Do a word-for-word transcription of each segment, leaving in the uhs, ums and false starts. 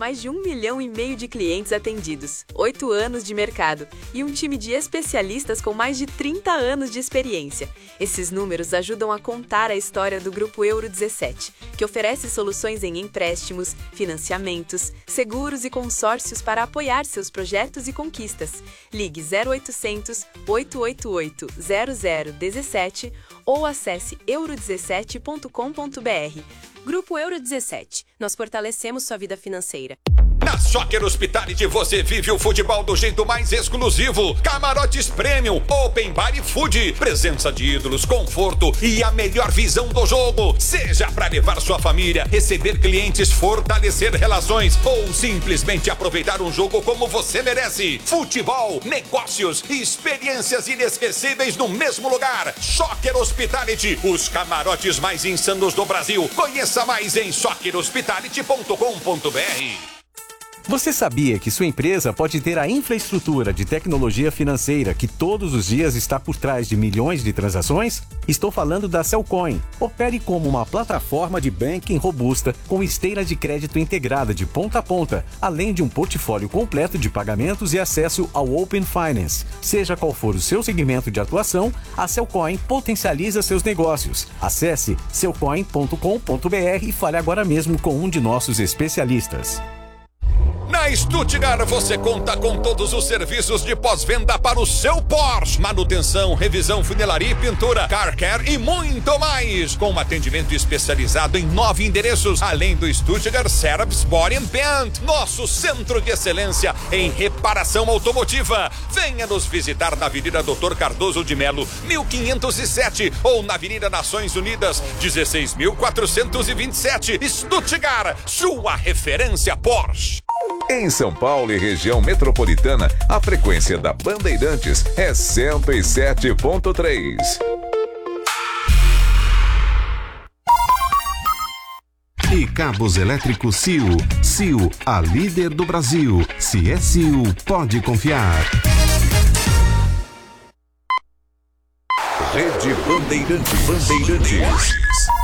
mais de um milhão e meio de clientes atendidos, oito anos de mercado e um time de especialistas com mais de trinta anos de experiência. Esses números ajudam a contar a história do Grupo Euro dezessete, que oferece soluções em empréstimos, financiamentos, seguros e consórcios para apoiar seus projetos e conquistas. Ligue zero oitocentos, oito oito oito, zero zero um sete ou acesse euro dezessete ponto com ponto br. Grupo Euro dezessete. Nós fortalecemos sua vida financeira. Na Soccer Hospitality você vive o futebol do jeito mais exclusivo. Camarotes Premium, Open Bar e Food. Presença de ídolos, conforto e a melhor visão do jogo. Seja para levar sua família, receber clientes, fortalecer relações ou simplesmente aproveitar um jogo como você merece. Futebol, negócios e experiências inesquecíveis no mesmo lugar. Soccer Hospitality, os camarotes mais insanos do Brasil. Conheça mais em soccer hospitality ponto com ponto br. Você sabia que sua empresa pode ter a infraestrutura de tecnologia financeira que todos os dias está por trás de milhões de transações? Estou falando da Cellcoin. Opere como uma plataforma de banking robusta com esteira de crédito integrada de ponta a ponta, além de um portfólio completo de pagamentos e acesso ao Open Finance. Seja qual for o seu segmento de atuação, a Cellcoin potencializa seus negócios. Acesse cellcoin ponto com ponto br e fale agora mesmo com um de nossos especialistas. Na Stuttgart você conta com todos os serviços de pós-venda para o seu Porsche. Manutenção, revisão, funilaria e pintura, car care e muito mais. Com um atendimento especializado em nove endereços, além do Stuttgart Service Body and Paint, nosso centro de excelência em reparação automotiva. Venha nos visitar na Avenida doutor Cardoso de Melo, mil quinhentos e sete ou na Avenida Nações Unidas, dezesseis mil quatrocentos e vinte e sete. Stuttgart, sua referência Porsche. Em São Paulo e região metropolitana, a frequência da Bandeirantes é cento e sete ponto três. E cabos elétricos C I U. C I U, a líder do Brasil. Se é C I U, pode confiar. Rede Bandeirantes. Bandeirantes.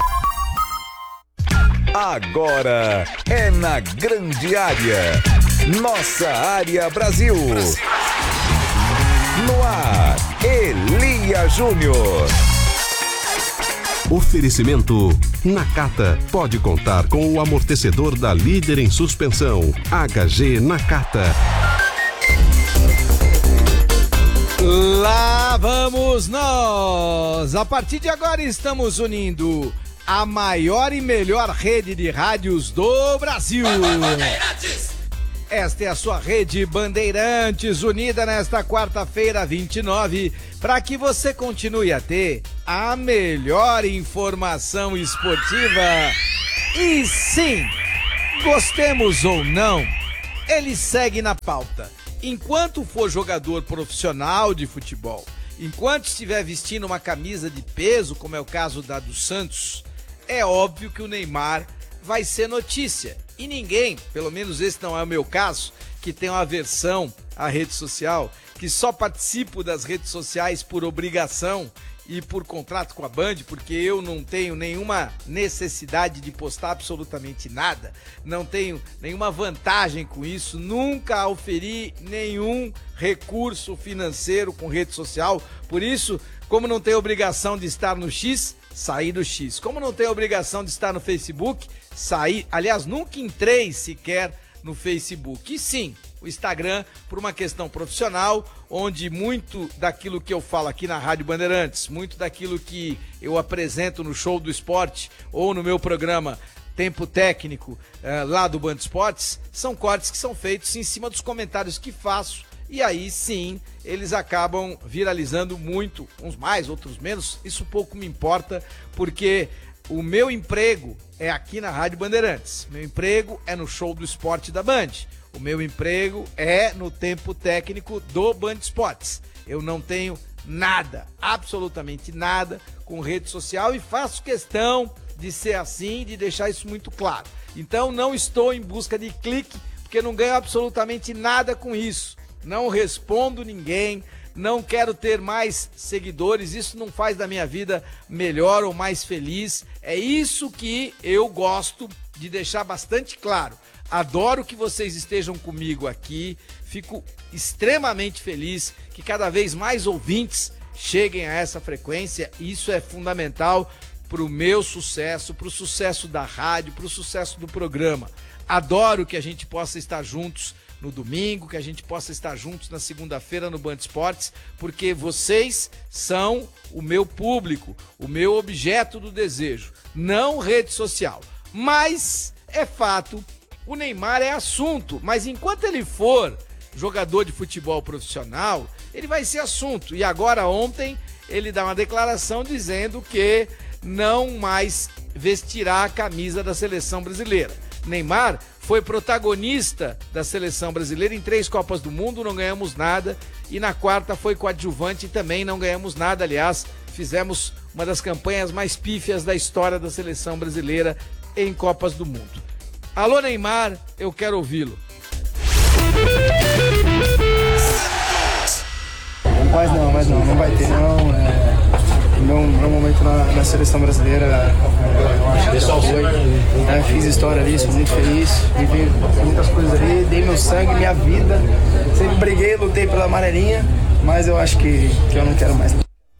Agora é na grande área. Nossa área Brasil. Brasil. No ar, Elia Júnior. Oferecimento Nakata. Pode contar com o amortecedor da líder em suspensão. H G Nakata. Lá vamos nós! A partir de agora estamos unindo a maior e melhor rede de rádios do Brasil. Esta é a sua rede Bandeirantes, unida nesta quarta-feira, vinte e nove, para que você continue a ter a melhor informação esportiva. E sim, gostemos ou não, ele segue na pauta. Enquanto for jogador profissional de futebol, enquanto estiver vestindo uma camisa de peso, como é o caso da do Santos, é óbvio que o Neymar vai ser notícia. E ninguém, pelo menos esse não é o meu caso, que tem uma aversão à rede social, que só participo das redes sociais por obrigação e por contrato com a Band, porque eu não tenho nenhuma necessidade de postar absolutamente nada, não tenho nenhuma vantagem com isso, nunca oferi nenhum recurso financeiro com rede social, por isso, como não tenho obrigação de estar no X, saí do X. Como não tenho obrigação de estar no Facebook, saí, aliás, nunca entrei sequer no Facebook. E sim, o Instagram, por uma questão profissional, onde muito daquilo que eu falo aqui na Rádio Bandeirantes, muito daquilo que eu apresento no Show do Esporte ou no meu programa Tempo Técnico, uh, lá do Band Esportes, são cortes que são feitos em cima dos comentários que faço. E aí sim, eles acabam viralizando muito, uns mais, outros menos, isso pouco me importa, porque o meu emprego é aqui na Rádio Bandeirantes, meu emprego é no Show do Esporte da Band, o meu emprego é no Tempo Técnico do Band Esportes. Eu não tenho nada, absolutamente nada com rede social e faço questão de ser assim, de deixar isso muito claro. Então não estou em busca de clique, porque não ganho absolutamente nada com isso. Não respondo ninguém, não quero ter mais seguidores, isso não faz da minha vida melhor ou mais feliz. É isso que eu gosto de deixar bastante claro. Adoro que vocês estejam comigo aqui. Fico extremamente feliz que cada vez mais ouvintes cheguem a essa frequência. Isso é fundamental para o meu sucesso, para o sucesso da rádio, para o sucesso do programa. Adoro que a gente possa estar juntos no domingo, que a gente possa estar juntos na segunda-feira no Band Esportes, porque vocês são o meu público, o meu objeto do desejo, não rede social. Mas é fato, o Neymar é assunto, mas enquanto ele for jogador de futebol profissional, ele vai ser assunto. E agora, ontem, ele dá uma declaração dizendo que não mais vestirá a camisa da seleção brasileira. Neymar foi protagonista da seleção brasileira em três Copas do Mundo, não ganhamos nada, e na quarta foi coadjuvante e também não ganhamos nada. Aliás, fizemos uma das campanhas mais pífias da história da seleção brasileira em Copas do Mundo. Alô, Neymar, eu quero ouvi-lo. Mas não, mas não, não vai ter não. É... Meu, meu momento na, na seleção brasileira, eu acho que só foi. É, fiz história ali, sou muito feliz, vivi muitas coisas ali, dei meu sangue, minha vida. Sempre briguei, lutei pela amarelinha, mas eu acho que, que eu não quero mais.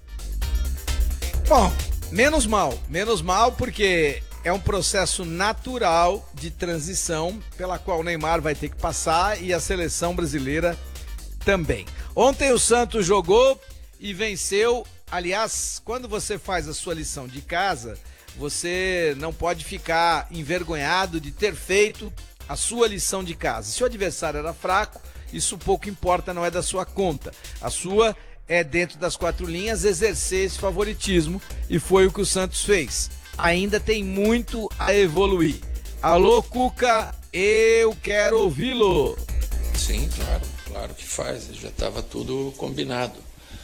Bom, menos mal, menos mal porque é um processo natural de transição pela qual o Neymar vai ter que passar e a seleção brasileira também. Ontem o Santos jogou e venceu. Aliás, quando você faz a sua lição de casa, você não pode ficar envergonhado de ter feito a sua lição de casa. Se o adversário era fraco, isso pouco importa, não é da sua conta. A sua é, dentro das quatro linhas, exercer esse favoritismo, e foi o que o Santos fez. Ainda tem muito a evoluir. Alô, Cuca, eu quero ouvi-lo. Sim, claro, claro que faz, já estava tudo combinado.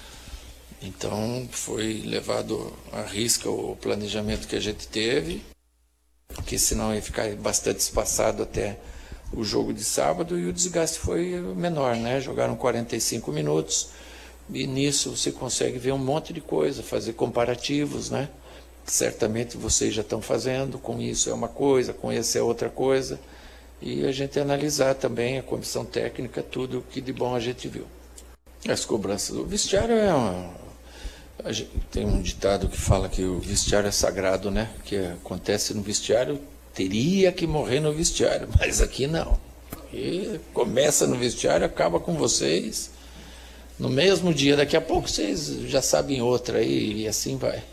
Então foi levado à risca o planejamento que a gente teve, porque senão ia ficar bastante espaçado até o jogo de sábado, e o desgaste foi menor, né? Jogaram quarenta e cinco minutos e nisso você consegue ver um monte de coisa, fazer comparativos, né? Certamente vocês já estão fazendo, com isso é uma coisa, com esse é outra coisa, e a gente analisar também, a comissão técnica, tudo o que de bom a gente viu. As cobranças do vestiário é uma... Tem um ditado que fala que o vestiário é sagrado, né? O que acontece no vestiário teria que morrer no vestiário, mas aqui não. E começa no vestiário, acaba com vocês no mesmo dia. Daqui a pouco vocês já sabem outra aí, e assim vai.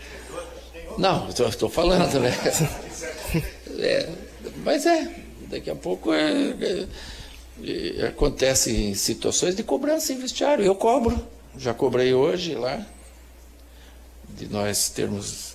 Não, estou falando, né? É, mas é, daqui a pouco é, é, é, acontece situações de cobrança em vestiário. Eu cobro, já cobrei hoje lá, de nós termos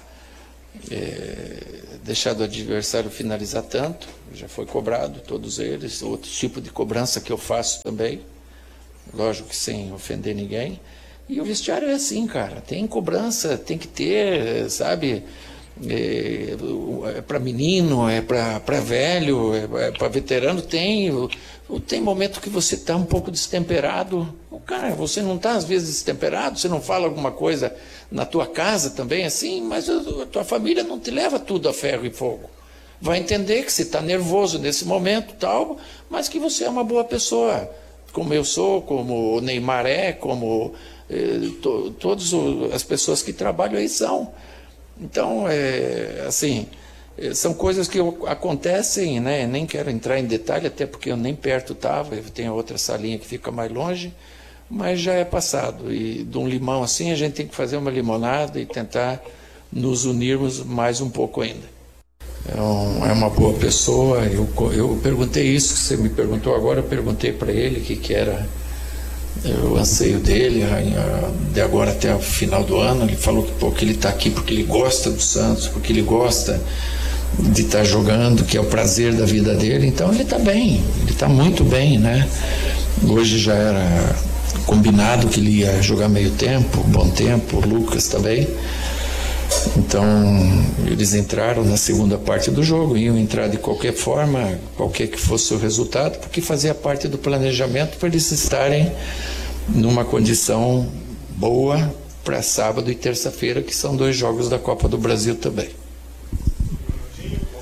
é, deixado o adversário finalizar tanto, já foi cobrado, todos eles, outro tipo de cobrança que eu faço também, lógico que sem ofender ninguém, e o vestiário é assim, cara, tem cobrança, tem que ter, sabe, é, é para menino, é para velho, é, é para veterano, tem, tem momento que você está um pouco destemperado. Cara, você não está às vezes destemperado, você não fala alguma coisa na tua casa também assim, mas a tua família não te leva tudo a ferro e fogo. Vai entender que você está nervoso nesse momento, tal, mas que você é uma boa pessoa, como eu sou, como o Neymar é, como eh, to, todas as pessoas que trabalham aí são. Então, é, assim, são coisas que acontecem, né? Nem quero entrar em detalhe, até porque eu nem perto estava, eu tenho outra salinha que fica mais longe, mas já é passado. E de um limão assim, a gente tem que fazer uma limonada e tentar nos unirmos mais um pouco ainda. É, um, é uma boa pessoa. Eu, eu perguntei isso que você me perguntou agora, eu perguntei para ele o que, que era o anseio dele, de agora até o final do ano. Ele falou que, pô, que ele está aqui porque ele gosta do Santos, porque ele gosta de estar tá jogando, que é o prazer da vida dele. Então ele está bem, ele está muito bem, né? Hoje já era combinado que ele ia jogar meio tempo, bom tempo, o Lucas também. Então eles entraram na segunda parte do jogo, iam entrar de qualquer forma, qualquer que fosse o resultado, porque fazia parte do planejamento para eles estarem numa condição boa para sábado e terça-feira, que são dois jogos da Copa do Brasil também. O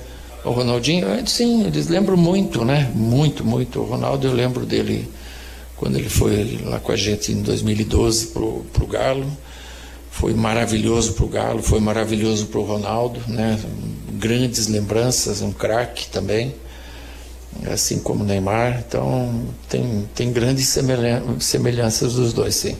O Ronaldinho, sim, eles lembram muito, né? Muito, muito. O Ronaldo, eu lembro dele quando ele foi lá com a gente em dois mil e doze pro, pro Galo. Foi maravilhoso pro Galo, foi maravilhoso pro Ronaldo, né? Grandes lembranças, um craque também, assim como o Neymar. Então, tem, tem grandes semelhanças dos dois, sim.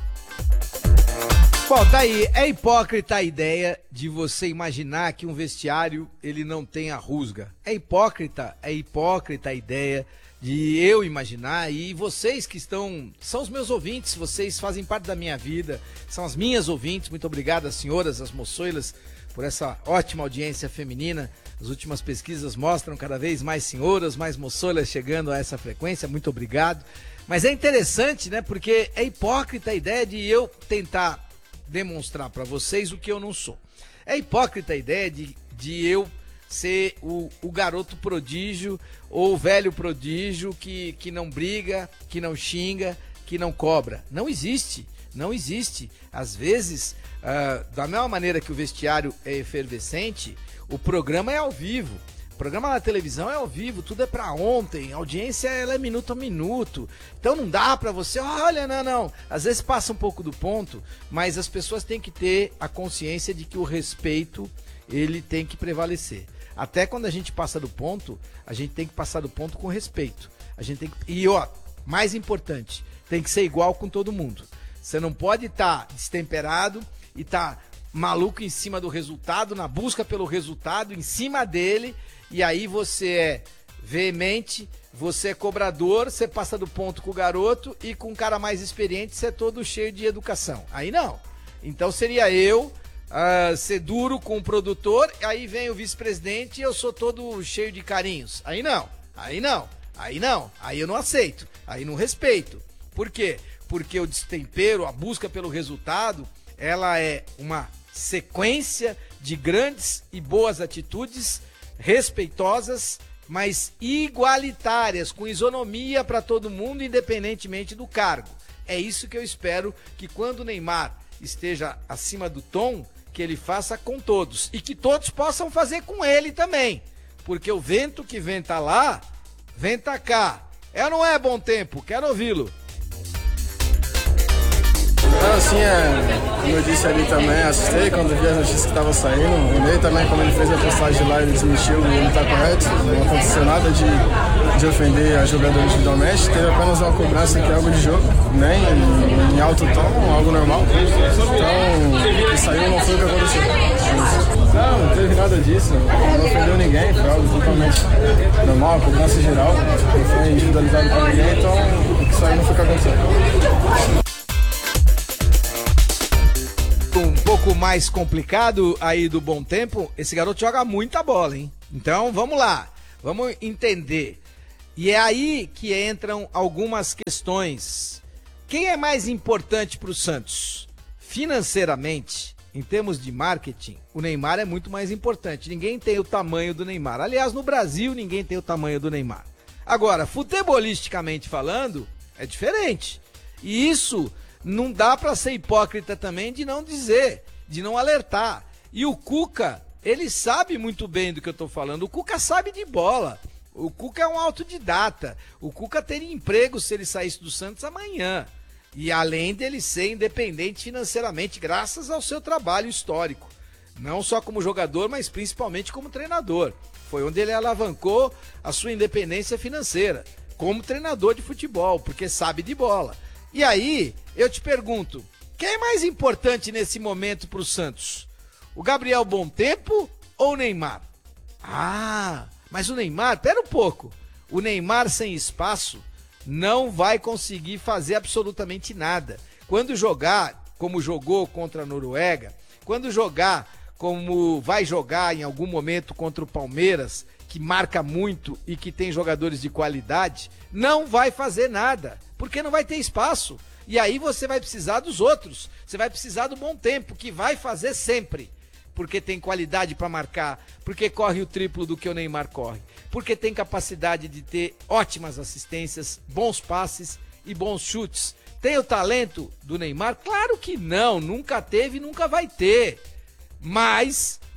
Bom, tá aí, é hipócrita a ideia de você imaginar que um vestiário ele não tenha rusga. É hipócrita, é hipócrita a ideia de eu imaginar, e vocês que estão, são os meus ouvintes, vocês fazem parte da minha vida, são as minhas ouvintes, muito obrigado às senhoras, às moçoilas, por essa ótima audiência feminina. As últimas pesquisas mostram cada vez mais senhoras, mais moçoilas chegando a essa frequência, muito obrigado. Mas é interessante, né, porque é hipócrita a ideia de eu tentar demonstrar para vocês o que eu não sou. É hipócrita a ideia de, de eu ser o, o garoto prodígio ou o velho prodígio que, que não briga, que não xinga, que não cobra. Não existe, não existe. Às vezes, uh, da mesma maneira que o vestiário é efervescente, o programa é ao vivo. O programa na televisão é ao vivo, tudo é pra ontem, a audiência ela é minuto a minuto, então não dá pra você, olha, não, não, às vezes passa um pouco do ponto, mas as pessoas têm que ter a consciência de que o respeito, ele tem que prevalecer. Até quando a gente passa do ponto, a gente tem que passar do ponto com respeito. A gente tem que... E ó, mais importante, tem que ser igual com todo mundo. Você não pode estar tá destemperado e estar tá maluco em cima do resultado, na busca pelo resultado, em cima dele, e aí você é veemente, você é cobrador, você passa do ponto com o garoto, e com um cara mais experiente você é todo cheio de educação. Aí não. Então seria eu uh, ser duro com o produtor, aí vem o vice-presidente e eu sou todo cheio de carinhos. Aí não, aí não, aí não, aí eu não aceito, aí não respeito. Por quê? Porque o destempero, a busca pelo resultado, ela é uma sequência de grandes e boas atitudes, respeitosas, mas igualitárias, com isonomia para todo mundo, independentemente do cargo. É isso que eu espero que quando o Neymar esteja acima do tom, que ele faça com todos. E que todos possam fazer com ele também. Porque o vento que venta lá, venta cá. É ou não é, Bom Tempo? Quero ouvi-lo. Não, assim, é, como eu disse ali também, assustei quando vi as notícias que estavam saindo. O Ney também, quando ele fez a postagem lá, ele desmentiu e ele está correto. Não aconteceu nada de, de ofender a jogadora individualmente. Teve apenas uma cobrança que é algo de jogo, nem em, em alto tom, algo normal. Então, o que saiu não foi o que aconteceu. Não, não teve nada disso. Não ofendeu ninguém, foi algo totalmente normal, cobrança geral. Não foi individualizado com ninguém, então o que saiu não foi o que aconteceu. Um pouco mais complicado aí do Bom Tempo, esse garoto joga muita bola, hein? Então vamos lá, vamos entender. E é aí que entram algumas questões. Quem é mais importante para o Santos? Financeiramente, em termos de marketing, o Neymar é muito mais importante. Ninguém tem o tamanho do Neymar. Aliás, no Brasil, ninguém tem o tamanho do Neymar. Agora, futebolisticamente falando, é diferente. E isso não dá para ser hipócrita também de não dizer, de não alertar. E o Cuca, ele sabe muito bem do que eu tô falando. O Cuca sabe de bola. O Cuca é um autodidata. O Cuca teria emprego se ele saísse do Santos amanhã. E além dele ser independente financeiramente, graças ao seu trabalho histórico. Não só como jogador, mas principalmente como treinador. Foi onde ele alavancou a sua independência financeira, como treinador de futebol, porque sabe de bola. E aí, eu te pergunto, quem é mais importante nesse momento para o Santos? O Gabriel Bom Tempo ou o Neymar? Ah, mas o Neymar, pera um pouco, o Neymar sem espaço não vai conseguir fazer absolutamente nada. Quando jogar como jogou contra a Noruega, quando jogar como vai jogar em algum momento contra o Palmeiras, que marca muito e que tem jogadores de qualidade, não vai fazer nada, porque não vai ter espaço. E aí você vai precisar dos outros, você vai precisar do Bom Tempo, que vai fazer sempre, porque tem qualidade para marcar, porque corre o triplo do que o Neymar corre, porque tem capacidade de ter ótimas assistências, bons passes e bons chutes. Tem o talento do Neymar? Claro que não, nunca teve e nunca vai ter. Mas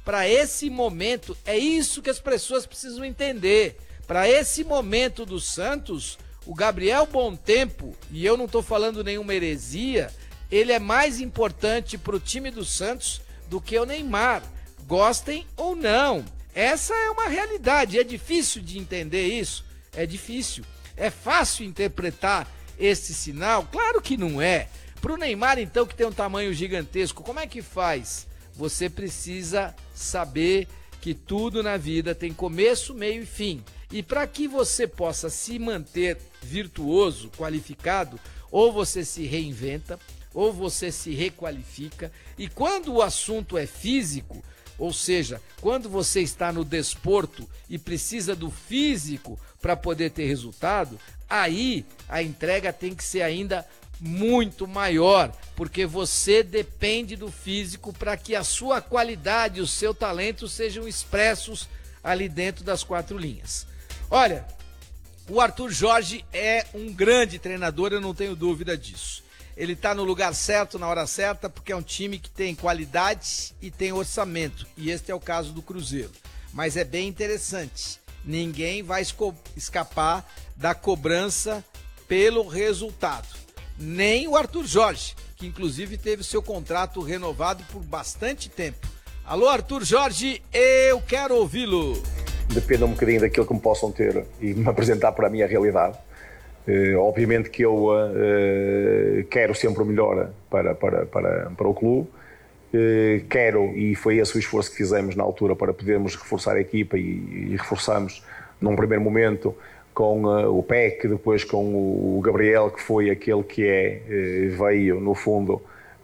para esse momento, é isso que as pessoas precisam entender. Para esse momento do Santos, o Gabriel Bontempo, e eu não estou falando nenhuma heresia, ele é mais importante para o time do Santos do que o Neymar, gostem ou não. Essa é uma realidade, é difícil de entender isso, é difícil. É fácil interpretar esse sinal? Claro que não é. Para o Neymar, então, que tem um tamanho gigantesco, como é que faz? Você precisa saber que tudo na vida tem começo, meio e fim. E para que você possa se manter virtuoso, qualificado, ou você se reinventa, ou você se requalifica. E quando o assunto é físico, ou seja, quando você está no desporto e precisa do físico para poder ter resultado, aí a entrega tem que ser ainda muito maior, porque você depende do físico para que a sua qualidade, o seu talento sejam expressos ali dentro das quatro linhas. Olha, o Arthur Jorge é um grande treinador, eu não tenho dúvida disso. Ele está no lugar certo, na hora certa, porque é um time que tem qualidade e tem orçamento. E este é o caso do Cruzeiro. Mas é bem interessante. Ninguém vai escapar da cobrança pelo resultado. Nem o Arthur Jorge, que inclusive teve seu contrato renovado por bastante tempo. Alô, Arthur Jorge, eu quero ouvi-lo. Depende um bocadinho daquilo que me possam ter e me apresentar para a minha realidade. Uh, obviamente que eu uh, quero sempre o melhor para, para, para, para o clube, uh, quero, e foi esse o esforço que fizemos na altura para podermos reforçar a equipa e, e reforçamos num primeiro momento com uh, o P E C, depois com o Gabriel, que foi aquele que é, uh, veio no fundo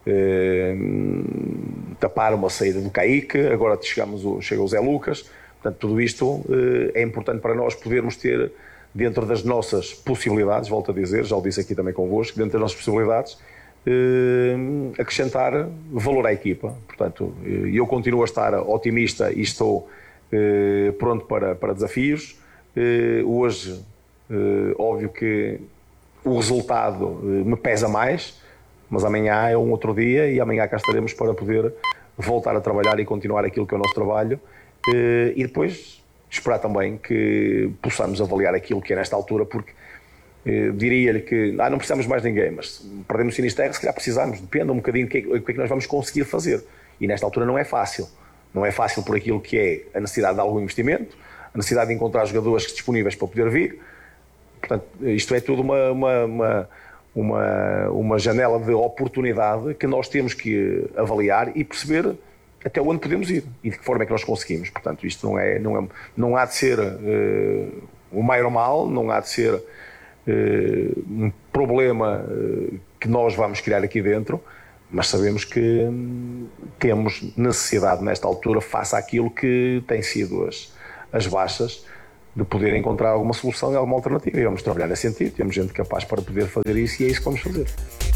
uh, tapar uma saída do Kaique, agora chegamos o, chega o Zé Lucas, portanto tudo isto uh, é importante para nós podermos ter dentro das nossas possibilidades, volto a dizer, já o disse aqui também convosco, dentro das nossas possibilidades, eh, acrescentar valor à equipa. Portanto, eu continuo a estar otimista e estou eh, pronto para, para desafios. Eh, hoje, eh, óbvio que o resultado eh, me pesa mais, mas amanhã é um outro dia e amanhã cá estaremos para poder voltar a trabalhar e continuar aquilo que é o nosso trabalho. Eh, e depois esperar também que possamos avaliar aquilo que é nesta altura, porque eh, diria-lhe que ah, não precisamos mais de ninguém, mas perdemos o Sinisterra, se calhar precisamos, depende um bocadinho do que, é, o que é que nós vamos conseguir fazer. E nesta altura não é fácil. Não é fácil por aquilo que é a necessidade de algum investimento, a necessidade de encontrar jogadores disponíveis para poder vir. Portanto, isto é tudo uma, uma, uma, uma, uma janela de oportunidade que nós temos que avaliar e perceber até onde podemos ir e de que forma é que nós conseguimos. Portanto, isto não, é, não, é, não há de ser uh, o maior mal, não há de ser uh, um problema uh, que nós vamos criar aqui dentro, mas sabemos que um, temos necessidade nesta altura, face àquilo que têm sido as, as baixas, de poder encontrar alguma solução e alguma alternativa. E vamos trabalhar nesse sentido, temos gente capaz para poder fazer isso e é isso que vamos fazer.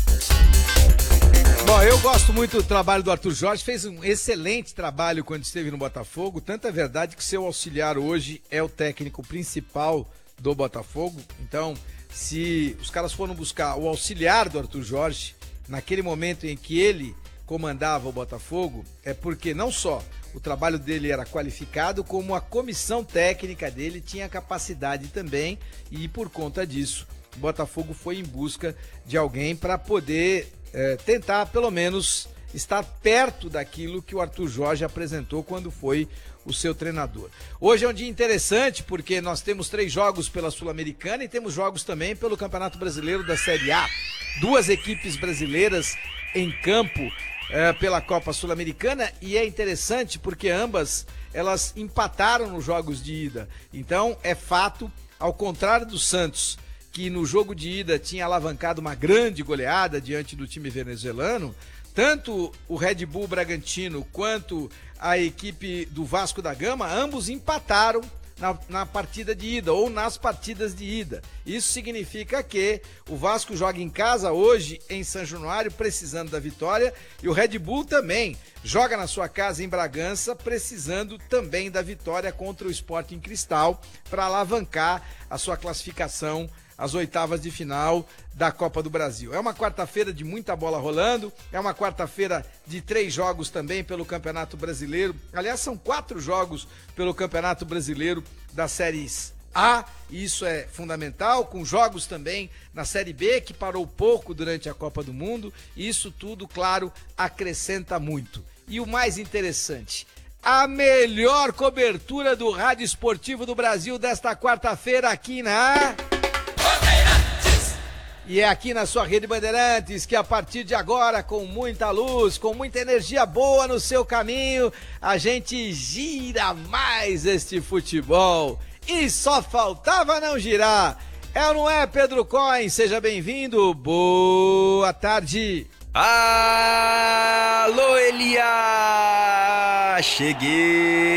Bom, eu gosto muito do trabalho do Arthur Jorge, fez um excelente trabalho quando esteve no Botafogo, tanto é verdade que seu auxiliar hoje é o técnico principal do Botafogo, então se os caras foram buscar o auxiliar do Arthur Jorge, naquele momento em que ele comandava o Botafogo, é porque não só o trabalho dele era qualificado, como a comissão técnica dele tinha capacidade também, e por conta disso, o Botafogo foi em busca de alguém para poder É, tentar, pelo menos, estar perto daquilo que o Arthur Jorge apresentou quando foi o seu treinador. Hoje é um dia interessante porque nós temos três jogos pela Sul-Americana e temos jogos também pelo Campeonato Brasileiro da Série A. Duas equipes brasileiras em campo é, pela Copa Sul-Americana, e é interessante porque ambas elas empataram nos jogos de ida. Então é fato, ao contrário do Santos, que no jogo de ida tinha alavancado uma grande goleada diante do time venezuelano, tanto o Red Bull Bragantino quanto a equipe do Vasco da Gama, ambos empataram na, na partida de ida, ou nas partidas de ida. Isso significa que o Vasco joga em casa hoje em São Januário, precisando da vitória, e o Red Bull também joga na sua casa em Bragança, precisando também da vitória contra o Sporting Cristal, para alavancar a sua classificação as oitavas de final da Copa do Brasil. É uma quarta-feira de muita bola rolando, é uma quarta-feira de três jogos também pelo Campeonato Brasileiro. Aliás, são quatro jogos pelo Campeonato Brasileiro das séries A, e isso é fundamental, com jogos também na Série B, que parou pouco durante a Copa do Mundo, e isso tudo, claro, acrescenta muito. E o mais interessante, a melhor cobertura do rádio esportivo do Brasil desta quarta-feira aqui na... E é aqui na sua Rede Bandeirantes que a partir de agora, com muita luz, com muita energia boa no seu caminho, a gente gira mais este futebol. E só faltava não girar. É ou não é, Pedro Cohen? Seja bem-vindo. Boa tarde. Alô, Elia! Cheguei!